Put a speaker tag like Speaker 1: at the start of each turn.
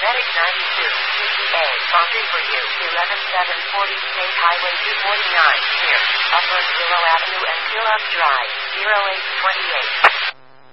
Speaker 1: Medic 92, CTA, boundary for you, 11740 State Highway 249, near Upland Willow Avenue and Phillips Drive, 0828.